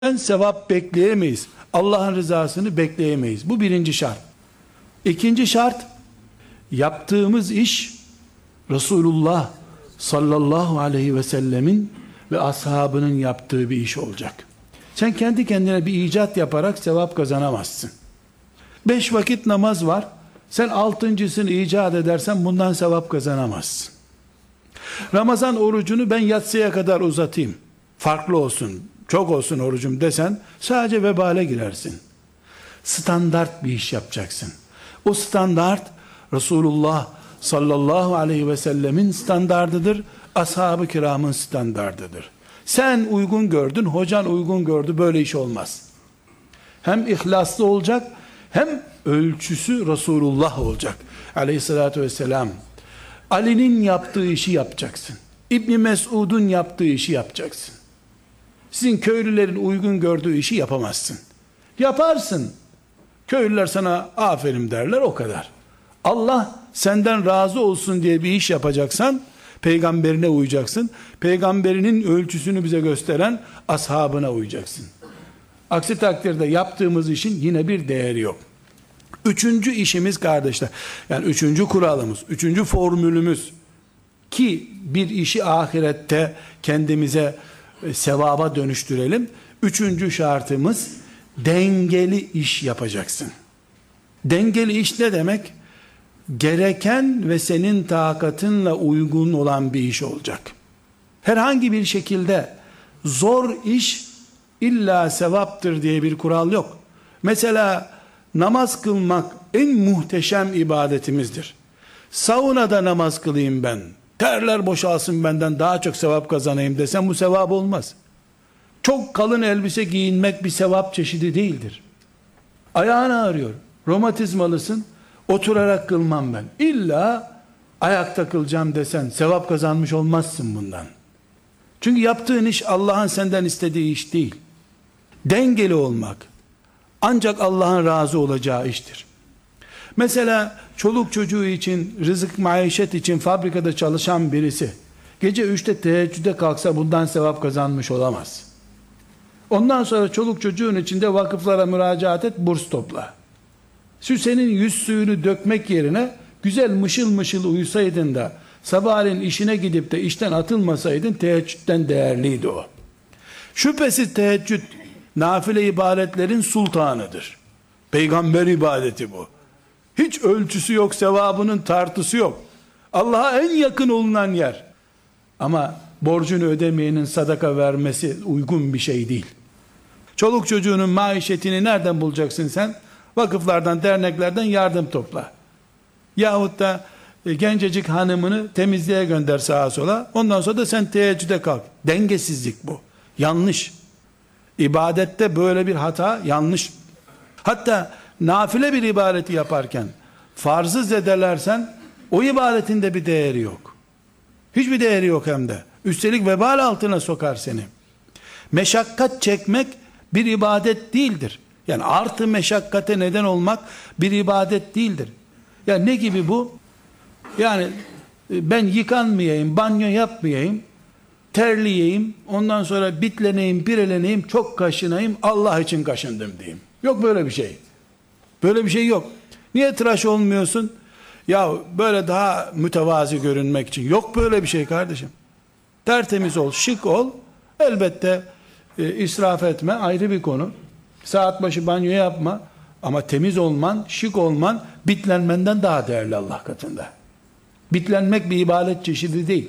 sevap bekleyemeyiz. Allah'ın rızasını bekleyemeyiz. Bu birinci şart. İkinci şart, yaptığımız iş Resulullah sallallahu aleyhi ve sellemin ve ashabının yaptığı bir iş olacak. Sen kendi kendine bir icat yaparak sevap kazanamazsın. 5 vakit namaz var. Sen 6.'sını icat edersen bundan sevap kazanamazsın. Ramazan orucunu ben yatsıya kadar uzatayım, farklı olsun, çok olsun orucum desen sadece vebale girersin. Standart bir iş yapacaksın. O standart Resulullah sallallahu aleyhi ve sellemin standardıdır. Ashab-ı kiramın standardıdır. Sen uygun gördün, hocan uygun gördü, böyle iş olmaz. Hem ihlaslı olacak, hem ölçüsü Resulullah olacak aleyhissalatü vesselam. Ali'nin yaptığı işi yapacaksın. İbni Mesud'un yaptığı işi yapacaksın. Sizin köylülerin uygun gördüğü işi yapamazsın. Yaparsın. Köylüler sana aferin derler, o kadar. Allah senden razı olsun diye bir iş yapacaksan peygamberine uyacaksın. Peygamberinin ölçüsünü bize gösteren ashabına uyacaksın. Aksi takdirde yaptığımız işin yine bir değeri yok. Üçüncü işimiz kardeşler, yani üçüncü kuralımız, üçüncü formülümüz ki bir işi ahirette kendimize sevaba dönüştürelim. Üçüncü şartımız, dengeli iş yapacaksın. Dengeli iş ne demek? Gereken ve senin takatınla uygun olan bir iş olacak. Herhangi bir şekilde zor iş illa sevaptır diye bir kural yok. Mesela namaz kılmak en muhteşem ibadetimizdir. Saunada namaz kılayım ben, terler boşalsın benden, daha çok sevap kazanayım desem bu sevap olmaz. Çok kalın elbise giyinmek bir sevap çeşidi değildir. Ayağın ağrıyor, romatizmalısın, oturarak kılmam ben. İlla ayakta kılacağım desen sevap kazanmış olmazsın bundan. Çünkü yaptığın iş Allah'ın senden istediği iş değil. Dengeli olmak ancak Allah'ın razı olacağı iştir. Mesela çoluk çocuğu için, rızık maişet için fabrikada çalışan birisi gece 3'te teheccüde kalksa bundan sevap kazanmış olamaz. Ondan sonra çoluk çocuğun içinde vakıflara müracaat et, burs topla. Şu senin yüz suyunu dökmek yerine güzel mışıl mışıl uyusaydın da sabahleyin işine gidip de işten atılmasaydın teheccüden değerliydi o. Şüphesiz teheccüd nafile ibadetlerin sultanıdır. Peygamber ibadeti bu. Hiç ölçüsü yok, sevabının tartısı yok. Allah'a en yakın olunan yer. Ama borcunu ödemeyenin sadaka vermesi uygun bir şey değil. Çoluk çocuğunun maişetini nereden bulacaksın sen? Vakıflardan, derneklerden yardım topla. Yahut da gencecik hanımını temizliğe gönder sağa sola. Ondan sonra da sen teheccüde kalk. Dengesizlik bu. Yanlış. İbadette böyle bir hata yanlış. Hatta nafile bir ibadeti yaparken farzı zedelersen o ibadetin de bir değeri yok. Hiçbir değeri yok hem de. Üstelik vebal altına sokar seni. Meşakkat çekmek bir ibadet değildir. Yani artı meşakkate neden olmak bir ibadet değildir. Yani ne gibi bu? Yani ben yıkanmayayım, banyo yapmayayım, terleyeyim, ondan sonra bitleneyim, pireleneyim, çok kaşınayım, Allah için kaşındım diyeyim. Yok böyle bir şey. Böyle bir şey yok. Niye tıraş olmuyorsun? Ya böyle daha mütevazi görünmek için. Yok böyle bir şey kardeşim. Tertemiz ol, şık ol. Elbette israf etme, ayrı bir konu. Saat başı banyo yapma. Ama temiz olman, şık olman, bitlenmenden daha değerli Allah katında. Bitlenmek bir ibadet çeşidi değil.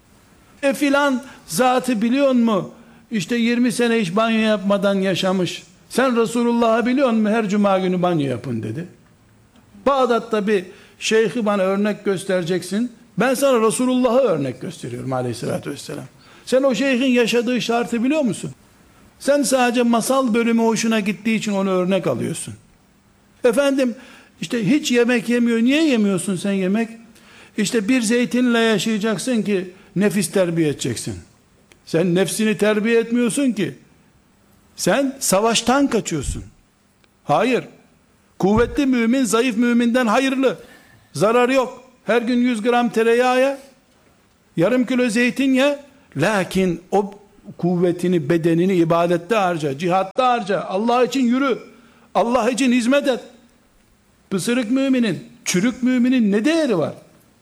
Filan zatı biliyor mu? İşte 20 sene hiç banyo yapmadan yaşamış. Sen Resulullah'ı biliyor musun? Her cuma günü banyo yapın dedi. Bağdat'ta bir şeyhi bana örnek göstereceksin. Ben sana Resulullah'ı örnek gösteriyorum aleyhissalatü vesselam. Sen o şeyhin yaşadığı şartı biliyor musun? Sen sadece masal bölümü hoşuna gittiği için onu örnek alıyorsun. Efendim işte hiç yemek yemiyor. Niye yemiyorsun sen yemek? İşte bir zeytinle yaşayacaksın ki nefis terbiye edeceksin. Sen nefsini terbiye etmiyorsun ki. Sen savaştan kaçıyorsun. Hayır. Kuvvetli mümin zayıf müminden hayırlı. Zarar yok. Her gün 100 gram tereyağı ye, yarım kilo zeytin ye. Lakin o kuvvetini, bedenini ibadette harca, cihatta harca, Allah için yürü, Allah için hizmet et. Pısırık müminin, çürük müminin ne değeri var?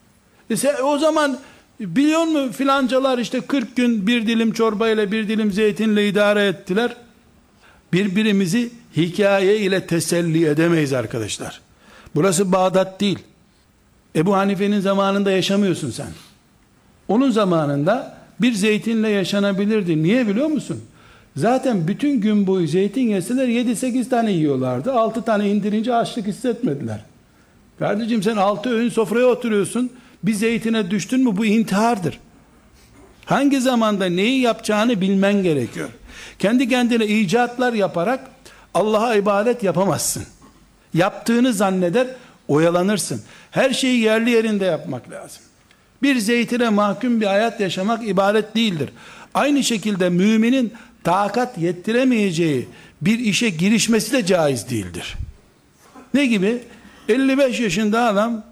O zaman biliyor musun filancalar işte 40 gün bir dilim çorbayla bir dilim zeytinle idare ettiler. Birbirimizi hikaye ile teselli edemeyiz arkadaşlar. Burası Bağdat değil. Ebu Hanife'nin zamanında yaşamıyorsun sen. Onun zamanında bir zeytinle yaşanabilirdi. Niye biliyor musun? Zaten bütün gün boyu zeytin yeseler 7-8 tane yiyorlardı. 6 tane indirince açlık hissetmediler. Kardeşim sen 6 öğün sofraya oturuyorsun. Bir zeytine düştün mü bu intihardır. Hangi zamanda neyi yapacağını bilmen gerekiyor. Kendi kendine icatlar yaparak Allah'a ibadet yapamazsın. Yaptığını zanneder, oyalanırsın. Her şeyi yerli yerinde yapmak lazım. Bir zeytine mahkum bir hayat yaşamak ibadet değildir. Aynı şekilde müminin takat yettiremeyeceği bir işe girişmesi de caiz değildir. Ne gibi? 55 yaşında adam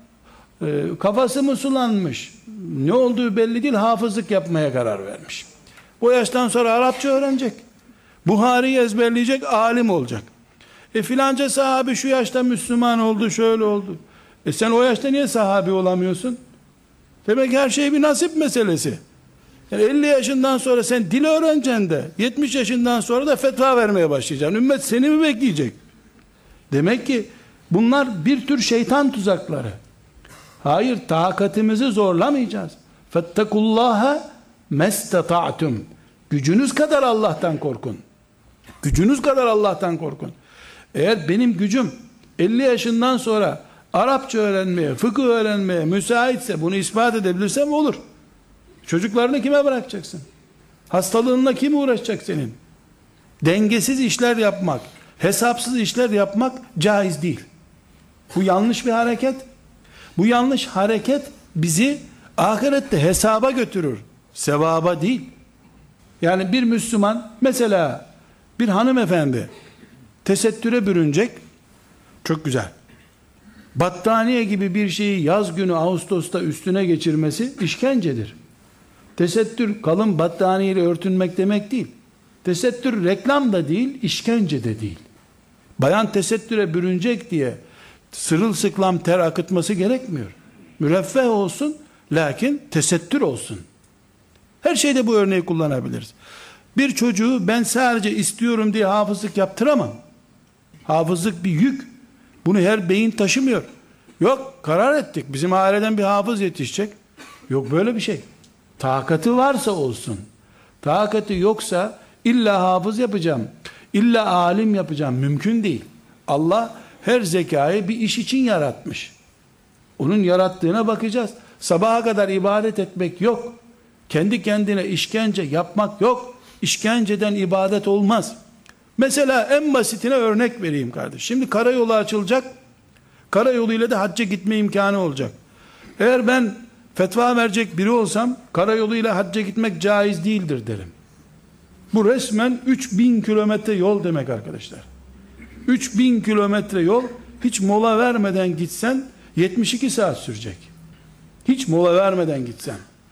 kafası mı sulanmış, ne olduğu belli değil, hafızlık yapmaya karar vermiş. O yaştan sonra Arapça öğrenecek, Buhari'yi ezberleyecek, alim olacak. Filanca sahabi şu yaşta Müslüman oldu, şöyle oldu. Sen o yaşta niye sahabi olamıyorsun? Demek her şey bir nasip meselesi. Yani 50 yaşından sonra sen dil öğreneceksin de 70 yaşından sonra da fetva vermeye başlayacaksın. Ümmet seni mi bekleyecek? Demek ki bunlar bir tür şeytan tuzakları. Hayır, takatimizi zorlamayacağız. Fettekullaha mestata'tum. Gücünüz kadar Allah'tan korkun. Gücünüz kadar Allah'tan korkun. Eğer benim gücüm 50 yaşından sonra Arapça öğrenmeye, fıkıh öğrenmeye müsaitse, bunu ispat edebilirsem olur. Çocuklarını kime bırakacaksın? Hastalığınla kim uğraşacak senin? Dengesiz işler yapmak, hesapsız işler yapmak caiz değil. Bu yanlış bir hareket. Bu yanlış hareket bizi ahirette hesaba götürür. Sevaba değil. Yani bir Müslüman, mesela bir hanımefendi tesettüre bürünecek, çok güzel. Battaniye gibi bir şeyi yaz günü Ağustos'ta üstüne geçirmesi işkencedir. Tesettür kalın battaniye ile örtünmek demek değil. Tesettür reklam da değil, işkence de değil. Bayan tesettüre bürünecek diye sırılsıklam ter akıtması gerekmiyor. Müreffeh olsun, lakin tesettür olsun. Her şeyde bu örneği kullanabiliriz. Bir çocuğu ben sadece istiyorum diye hafızlık yaptıramam. Hafızlık bir yük. Bunu her beyin taşımıyor. Yok, karar ettik, bizim aileden bir hafız yetişecek. Yok böyle bir şey. Takatı varsa olsun. Takatı yoksa illa hafız yapacağım, illa alim yapacağım, mümkün değil. Allah her zekayı bir iş için yaratmış. Onun yarattığına bakacağız. Sabaha kadar ibadet etmek yok. Kendi kendine işkence yapmak yok. İşkenceden ibadet olmaz. Mesela en basitine örnek vereyim kardeş. Şimdi karayolu açılacak. Karayoluyla da hacca gitme imkanı olacak. Eğer ben fetva verecek biri olsam, karayoluyla hacca gitmek caiz değildir derim. Bu resmen 3000 kilometre yol demek arkadaşlar. 3000 kilometre yol, hiç mola vermeden gitsen 72 saat sürecek. Hiç mola vermeden gitsen.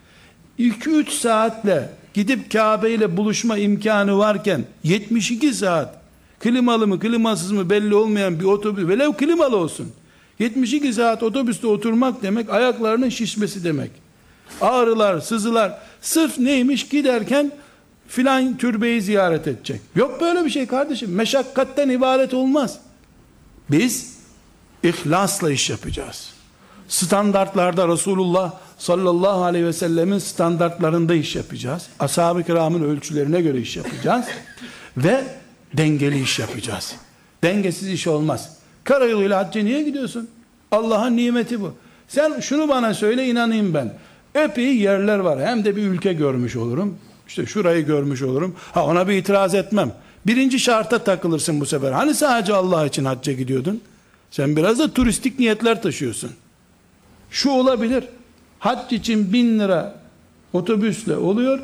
2-3 saatle gidip Kabe ile buluşma imkanı varken 72 saat klimalı mı klimasız mı belli olmayan bir otobüs, velev klimalı olsun, 72 saat otobüste oturmak demek ayaklarının şişmesi demek. Ağrılar, sızılar, sırf neymiş, giderken filan türbeyi ziyaret edecek. Yok böyle bir şey kardeşim. Meşakkatten ibaret olmaz. Biz ihlasla iş yapacağız. Standartlarda, Resulullah sallallahu aleyhi ve sellemin standartlarında iş yapacağız. Ashab-ı kiramın ölçülerine göre iş yapacağız. Ve dengeli iş yapacağız. Dengesiz iş olmaz. Karayoluyla hacca niye gidiyorsun? Allah'ın nimeti bu. Sen şunu bana söyle, inanayım ben. Epey yerler var. Hem de bir ülke görmüş olurum. İşte şurayı görmüş olurum. Ona bir itiraz etmem. Birinci şarta takılırsın bu sefer. Hani sadece Allah için hacca gidiyordun? Sen biraz da turistik niyetler taşıyorsun. Şu olabilir. Hac için 1000 lira otobüsle oluyor.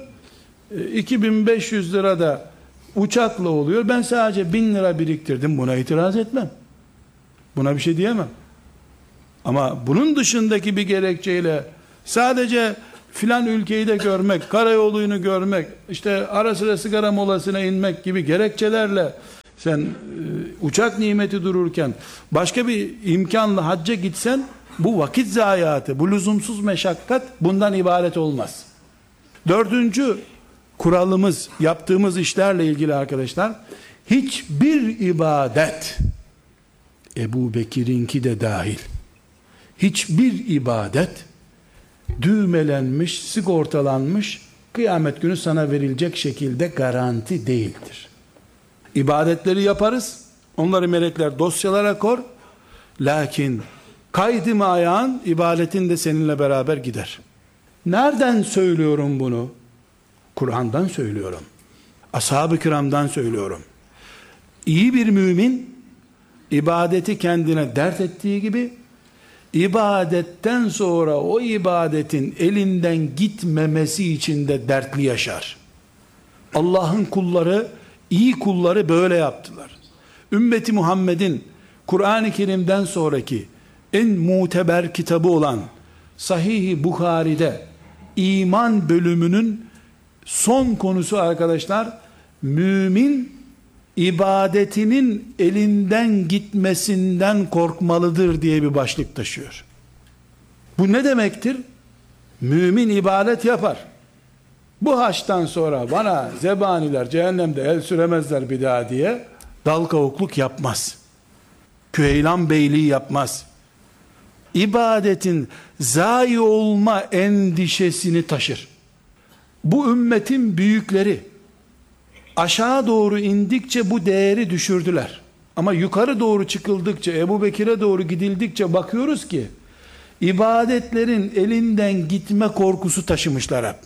2500 lira da uçakla oluyor. Ben sadece 1000 lira biriktirdim. Buna itiraz etmem. Buna bir şey diyemem. Ama bunun dışındaki bir gerekçeyle sadece filan ülkeyi de görmek, karayolunu görmek, işte ara sıra sigara molasına inmek gibi gerekçelerle sen uçak nimeti dururken başka bir imkanla hacca gitsen, bu vakit zayiatı, bu lüzumsuz meşakkat bundan ibaret olmaz. Dördüncü kuralımız, yaptığımız işlerle ilgili arkadaşlar, hiçbir ibadet, Ebu Bekir'inki de dahil, hiçbir ibadet düğmelenmiş, sigortalanmış, kıyamet günü sana verilecek şekilde garanti değildir. İbadetleri yaparız, onları melekler dosyalara kor, lakin kaydı ayağın, ibadetin de seninle beraber gider. Nereden söylüyorum bunu? Kur'an'dan söylüyorum. Ashab-ı kiramdan söylüyorum. İyi bir mümin, ibadeti kendine dert ettiği gibi, ibadetten sonra o ibadetin elinden gitmemesi için de dertli yaşar. Allah'ın kulları, iyi kulları böyle yaptılar. Ümmeti Muhammed'in Kur'an-ı Kerim'den sonraki en muteber kitabı olan Sahih-i Bukhari'de iman bölümünün son konusu arkadaşlar, mümin ibadetinin elinden gitmesinden korkmalıdır diye bir başlık taşıyor. Bu ne demektir? Mümin ibadet yapar. Bu haçtan sonra bana zebaniler cehennemde el süremezler bir daha diye dal kavukluk yapmaz. Küheylan beyliği yapmaz. İbadetin zayi olma endişesini taşır. Bu ümmetin büyükleri aşağı doğru indikçe bu değeri düşürdüler. Ama yukarı doğru çıkıldıkça, Ebu Bekir'e doğru gidildikçe bakıyoruz ki ibadetlerin elinden gitme korkusu taşımışlar hep.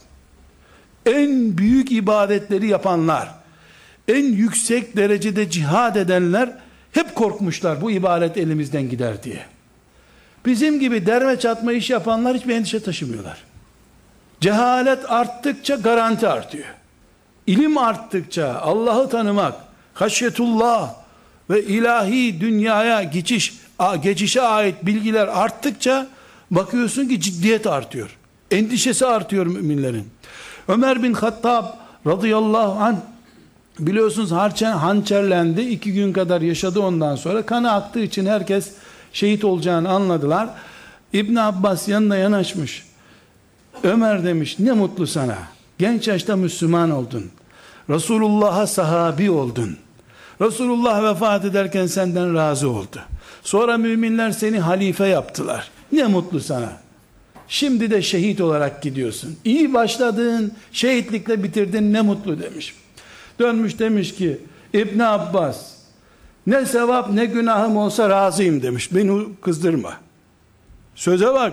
En büyük ibadetleri yapanlar, en yüksek derecede cihad edenler hep korkmuşlar bu ibadet elimizden gider diye. Bizim gibi derme çatma iş yapanlar hiçbir endişe taşımıyorlar. Cehalet arttıkça garanti artıyor. İlim arttıkça Allah'ı tanımak, haşyetullah ve ilahi dünyaya geçişe ait bilgiler arttıkça bakıyorsun ki ciddiyet artıyor. Endişesi artıyor müminlerin. Ömer bin Hattab radıyallahu anh, biliyorsunuz hançerlendi. 2 gün kadar yaşadı ondan sonra. Kanı aktığı için herkes şehit olacağını anladılar. İbn Abbas yanına yanaşmış. Ömer demiş, ne mutlu sana. Genç yaşta Müslüman oldun. Resulullah'a sahabi oldun. Resulullah vefat ederken senden razı oldu. Sonra müminler seni halife yaptılar. Ne mutlu sana. Şimdi de şehit olarak gidiyorsun. İyi başladın, şehitlikle bitirdin, ne mutlu demiş. Dönmüş demiş ki, İbn Abbas, ne sevap ne günahım olsa razıyım demiş. Beni kızdırma. Söze bak.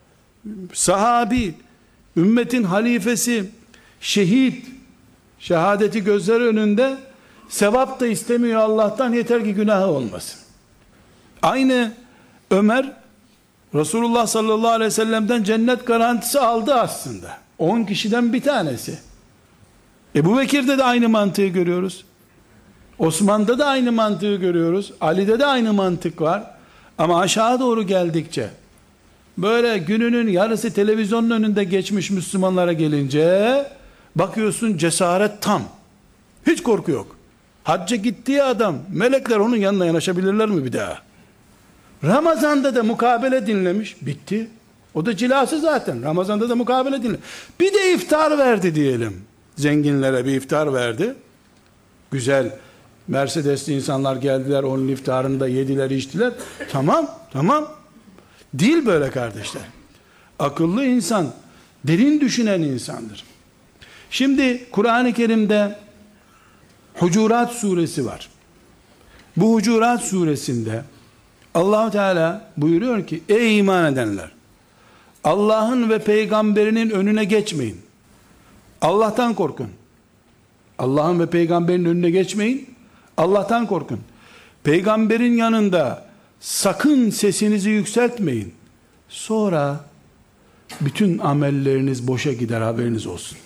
Sahabi, ümmetin halifesi, şehit, şehadeti gözler önünde, sevap da istemiyor Allah'tan, yeter ki günahı olmasın. Aynı Ömer, Resulullah sallallahu aleyhi ve sellem'den cennet garantisi aldı aslında. 10 kişiden bir tanesi. Ebu Bekir'de de aynı mantığı görüyoruz. Osman'da da aynı mantığı görüyoruz. Ali'de de aynı mantık var. Ama aşağı doğru geldikçe, böyle gününün yarısı televizyonun önünde geçmiş Müslümanlara gelince, bakıyorsun cesaret tam. Hiç korku yok. Hacca gittiği adam, melekler onun yanına yanaşabilirler mi bir daha? Ramazan'da da mukabele dinlemiş, bitti. O da cilası zaten. Ramazan'da da mukabele dinlemiş. Bir de iftar verdi diyelim. Zenginlere bir iftar verdi. Güzel, Mercedesli insanlar geldiler, onun iftarında yediler, içtiler. Tamam. Değil böyle kardeşler. Akıllı insan, derin düşünen insandır. Şimdi Kur'an-ı Kerim'de Hucurat suresi var. Bu Hucurat suresinde Allah-u Teala buyuruyor ki, ey iman edenler, Allah'ın ve peygamberinin önüne geçmeyin. Allah'tan korkun. Allah'ın ve peygamberinin önüne geçmeyin. Allah'tan korkun. Peygamberin yanında sakın sesinizi yükseltmeyin. Sonra bütün amelleriniz boşa gider, haberiniz olsun.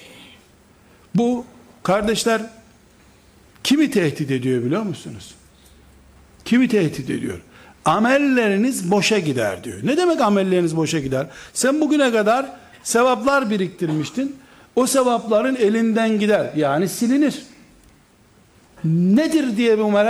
Bu kardeşler kimi tehdit ediyor biliyor musunuz? Kimi tehdit ediyor? Amelleriniz boşa gider diyor. Ne demek amelleriniz boşa gider? Sen bugüne kadar sevaplar biriktirmiştin. O sevapların elinden gider. Yani silinir. Nedir diye bir merak